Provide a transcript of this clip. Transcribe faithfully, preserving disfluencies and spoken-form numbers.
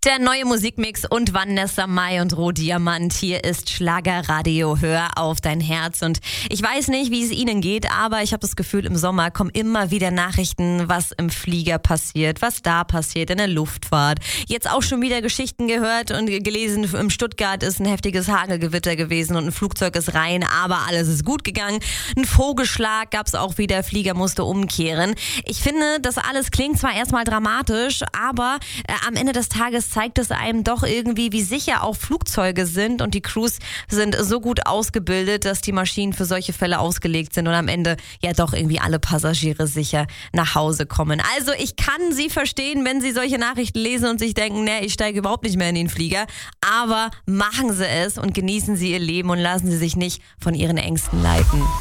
Der neue Musikmix und Vanessa Mai und Rohdiamant. Hier ist Schlagerradio. Hör auf dein Herz. Und ich weiß nicht, wie es Ihnen geht, aber ich habe das Gefühl, im Sommer kommen immer wieder Nachrichten, was im Flieger passiert, was da passiert in der Luftfahrt. Jetzt auch schon wieder Geschichten gehört und gelesen, in Stuttgart ist ein heftiges Hagelgewitter gewesen und ein Flugzeug ist rein, aber alles ist gut gegangen. Ein Vogelschlag gab es auch wieder, Flieger musste umkehren. Ich finde, das alles klingt zwar erstmal dramatisch, aber äh, am Ende des Tages zeigt es einem doch irgendwie, wie sicher auch Flugzeuge sind, und die Crews sind so gut ausgebildet, dass die Maschinen für solche Fälle ausgelegt sind und am Ende ja doch irgendwie alle Passagiere sicher nach Hause kommen. Also ich kann Sie verstehen, wenn Sie solche Nachrichten lesen und sich denken, nee, ich steige überhaupt nicht mehr in den Flieger, aber machen Sie es und genießen Sie Ihr Leben und lassen Sie sich nicht von Ihren Ängsten leiten.